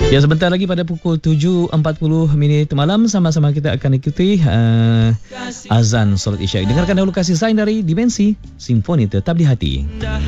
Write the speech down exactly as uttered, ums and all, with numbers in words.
Ya, sebentar lagi pada pukul tujuh empat puluh minit malam sama-sama kita akan ikuti uh, azan solat Isyak. Dengarkan dahulu kasih sayang dari Dimensi Simfoni Tetap di Hati.